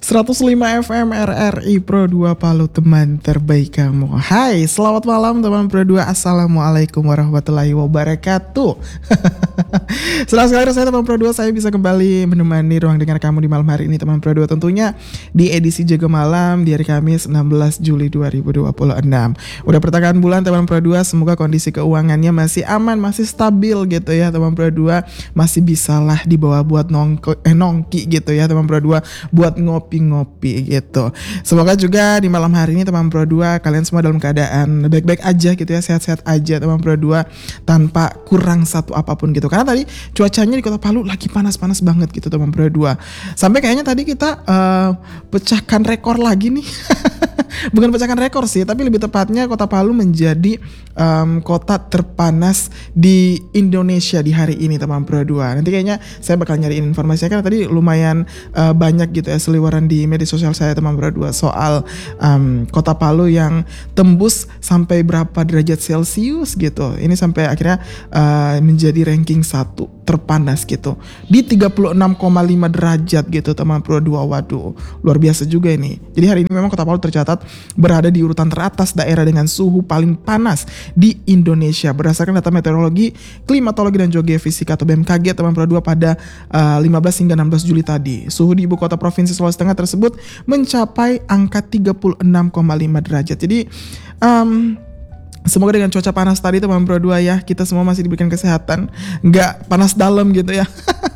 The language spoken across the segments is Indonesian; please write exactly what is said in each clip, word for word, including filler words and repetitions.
seratus lima F M R R I Pro dua Palu, teman terbaik kamu. Hai, selamat malam teman Pro dua. Assalamualaikum warahmatullahi wabarakatuh. Senang sekali rasanya teman Pro dua, saya bisa kembali menemani ruang dengar kamu di malam hari ini teman Pro dua. Tentunya di edisi Jaga Malam di hari Kamis enam belas Juli dua ribu dua puluh enam. Udah pertengahan bulan teman Pro dua, semoga kondisi keuangannya masih aman, masih stabil gitu ya teman Pro dua. Masih bisalah dibawa buat nongko, eh, nongki gitu ya teman Pro dua, buat ngopi-ngopi gitu. Semoga juga di malam hari ini teman Pro dua kalian semua dalam keadaan baik-baik aja gitu ya, sehat-sehat aja teman Pro dua, tanpa kurang satu apapun gitu. Karena tadi cuacanya di Kota Palu lagi panas-panas banget gitu teman Pro dua. Sampai kayaknya tadi kita uh, pecahkan rekor lagi nih. Bukan pecahkan rekor sih, tapi lebih tepatnya Kota Palu menjadi um, kota terpanas di Indonesia di hari ini teman Pro dua. Nanti kayaknya saya bakal nyariin informasinya, karena tadi lumayan uh, banyak gitu ya seliweran di media sosial saya teman Pro dua soal um, Kota Palu yang tembus sampai berapa derajat Celcius gitu. Ini sampai akhirnya uh, menjadi ranking satu terpanas gitu di tiga puluh enam koma lima derajat gitu teman Pro dua. Waduh, luar biasa juga ini. Jadi hari ini memang Kota Palu tercatat berada di urutan teratas daerah dengan suhu paling panas di Indonesia berdasarkan data meteorologi, klimatologi dan geofisika atau B M K G teman Pro dua pada uh, lima belas hingga enam belas Juli tadi. Suhu di ibu kota provinsi Sulawesi Tengah tersebut mencapai angka tiga puluh enam koma lima derajat. Jadi um, semoga dengan cuaca panas tadi teman Pro dua ya, kita semua masih diberikan kesehatan, nggak panas dalam gitu ya.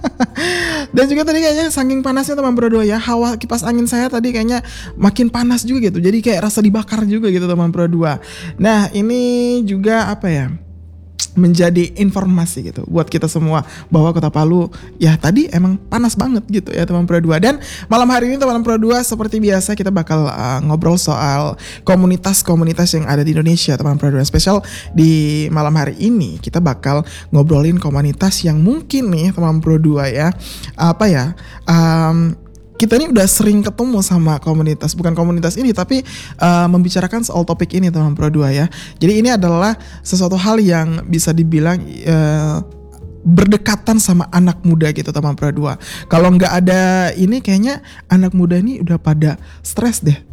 Dan juga tadi kayaknya saking panasnya teman Pro dua ya, hawa kipas angin saya tadi kayaknya makin panas juga gitu. Jadi kayak rasa dibakar juga gitu teman Pro dua. Nah ini juga apa ya, menjadi informasi gitu buat kita semua bahwa Kota Palu ya tadi emang panas banget gitu ya teman Pro dua. Dan malam hari ini teman Pro dua seperti biasa kita bakal uh, ngobrol soal komunitas-komunitas yang ada di Indonesia teman Pro dua. Spesial di malam hari ini kita bakal ngobrolin komunitas yang mungkin nih teman Pro dua ya, apa ya, um, kita ini udah sering ketemu sama komunitas, bukan komunitas ini tapi uh, membicarakan soal topik ini teman Pro dua ya. Jadi ini adalah sesuatu hal yang bisa dibilang uh, berdekatan sama anak muda gitu teman Pro dua. Kalau nggak ada ini kayaknya anak muda ini udah pada stres deh.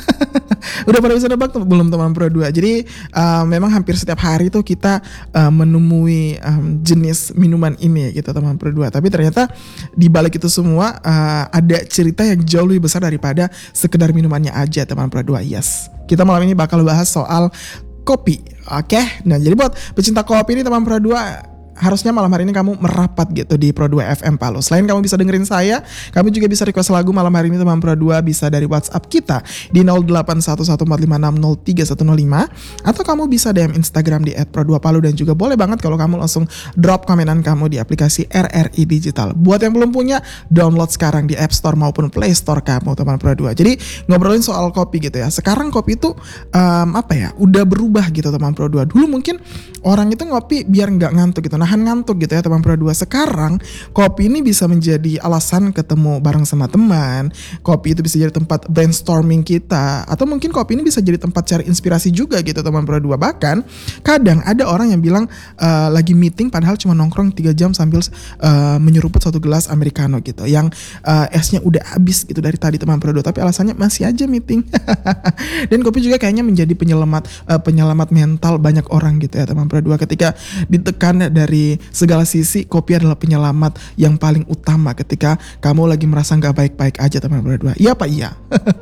Udah pada bisa nebak belum teman Pro dua. Jadi uh, memang hampir setiap hari tuh kita uh, menemui um, jenis minuman ini gitu teman Pro dua. Tapi ternyata di balik itu semua uh, ada cerita yang jauh lebih besar daripada sekedar minumannya aja teman Pro dua. Yes. Kita malam ini bakal bahas soal kopi. Oke. Okay? Nah, jadi buat pecinta kopi ini teman Pro dua, harusnya malam hari ini kamu merapat gitu di Pro dua F M Palu. Selain kamu bisa dengerin saya, kamu juga bisa request lagu malam hari ini teman Pro dua, bisa dari WhatsApp kita di nol delapan satu satu empat lima enam nol tiga satu nol lima, atau kamu bisa D M Instagram di et pro dua palu, dan juga boleh banget kalau kamu langsung drop komenan kamu di aplikasi R R I Digital. Buat yang belum punya, download sekarang di App Store maupun Play Store kamu teman Pro dua. Jadi ngobrolin soal kopi gitu ya. Sekarang kopi itu um, apa ya, udah berubah gitu teman Pro dua. Dulu mungkin orang itu ngopi biar nggak ngantuk gitu, nahan ngantuk gitu ya teman Pro dua. Sekarang kopi ini bisa menjadi alasan ketemu bareng sama teman. Kopi itu bisa jadi tempat brainstorming kita, atau mungkin kopi ini bisa jadi tempat cari inspirasi juga gitu teman Pro dua. Bahkan kadang ada orang yang bilang uh, lagi meeting padahal cuma nongkrong tiga jam sambil uh, menyeruput satu gelas americano gitu, yang uh, esnya udah habis gitu dari tadi teman Pro dua, tapi alasannya masih aja meeting. Dan kopi juga kayaknya menjadi penyelamat uh, penyelamat mental banyak orang gitu ya teman Pro dua. Ketika ditekan dari segala sisi, kopi adalah penyelamat yang paling utama ketika kamu lagi merasa gak baik-baik aja teman Pro dua. Iya apa iya?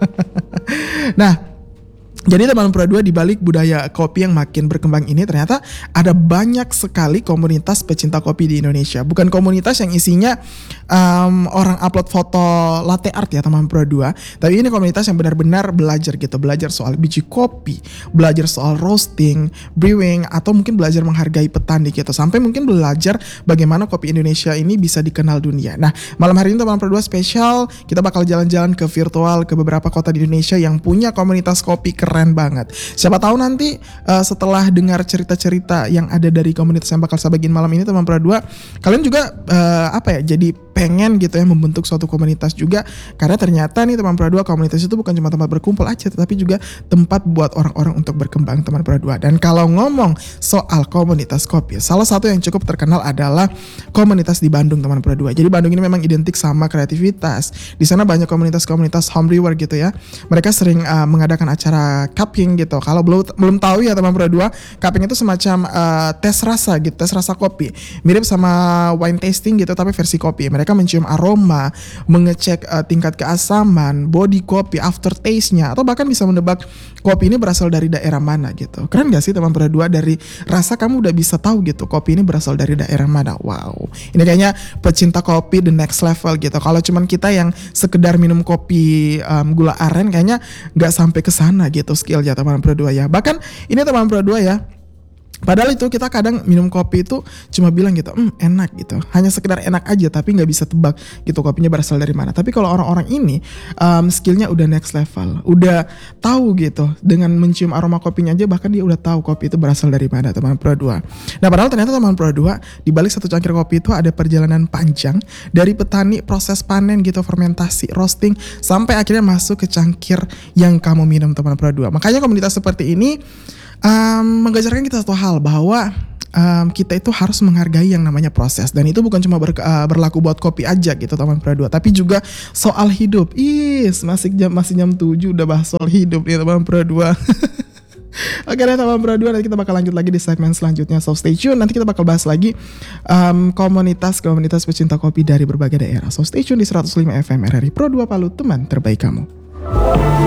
Nah, jadi teman Pro dua, di balik budaya kopi yang makin berkembang ini ternyata ada banyak sekali komunitas pecinta kopi di Indonesia. Bukan komunitas yang isinya um, orang upload foto latte art ya teman Pro dua, tapi ini komunitas yang benar-benar belajar gitu, belajar soal biji kopi, belajar soal roasting, brewing, atau mungkin belajar menghargai petani gitu, sampai mungkin belajar bagaimana kopi Indonesia ini bisa dikenal dunia. Nah, malam hari ini teman Pro dua spesial, kita bakal jalan-jalan ke virtual ke beberapa kota di Indonesia yang punya komunitas kopi keren keren banget. Siapa tahu nanti uh, setelah dengar cerita-cerita yang ada dari komunitas yang bakal saya bagiin malam ini teman Pro dua, kalian juga uh, apa ya, jadi pengen gitu ya membentuk suatu komunitas juga, karena ternyata nih teman Pro dua, komunitas itu bukan cuma tempat berkumpul aja, tetapi juga tempat buat orang-orang untuk berkembang teman Pro dua. Dan kalau ngomong soal komunitas kopi, salah satu yang cukup terkenal adalah komunitas di Bandung teman Pro dua. Jadi Bandung ini memang identik sama kreativitas. Di sana banyak komunitas-komunitas home brewer gitu ya. Mereka sering uh, mengadakan acara cupping gitu. Kalau belum belum tahu ya teman Pro dua, cupping itu semacam uh, tes rasa gitu, tes rasa kopi. Mirip sama wine tasting gitu tapi versi kopi. Mereka mencium aroma, mengecek uh, tingkat keasaman, body kopi, aftertaste-nya, atau bahkan bisa menebak kopi ini berasal dari daerah mana gitu. Keren gak sih teman Pro dua, dari rasa kamu udah bisa tahu gitu kopi ini berasal dari daerah mana. Wow, ini kayaknya pecinta kopi the next level gitu. Kalau cuman kita yang sekedar minum kopi um, gula aren, kayaknya gak sampai ke sana gitu skillnya teman Pro dua ya. Bahkan ini teman Pro dua ya, padahal itu kita kadang minum kopi itu cuma bilang gitu, hmm enak gitu, hanya sekedar enak aja, tapi nggak bisa tebak gitu kopinya berasal dari mana. Tapi kalau orang-orang ini um, skillnya udah next level, udah tahu gitu, dengan mencium aroma kopinya aja bahkan dia udah tahu kopi itu berasal dari mana teman Pro dua. Nah padahal ternyata teman Pro dua, di balik satu cangkir kopi itu ada perjalanan panjang dari petani, proses panen gitu, fermentasi, roasting, sampai akhirnya masuk ke cangkir yang kamu minum teman Pro dua. Makanya komunitas seperti ini Um, mengajarkan kita satu hal, bahwa um, kita itu harus menghargai yang namanya proses. Dan itu bukan cuma ber, uh, berlaku buat kopi aja gitu teman Pro dua, tapi juga soal hidup. Is masih jam masih jam tujuh udah bahas soal hidup nih teman Pro dua. Oke deh teman Pro dua, nanti kita bakal lanjut lagi di segmen selanjutnya, so stay tune. Nanti kita bakal bahas lagi um, komunitas-komunitas pecinta kopi dari berbagai daerah. So stay tune di seratus lima F M R R I Pro dua Palu, teman terbaik kamu.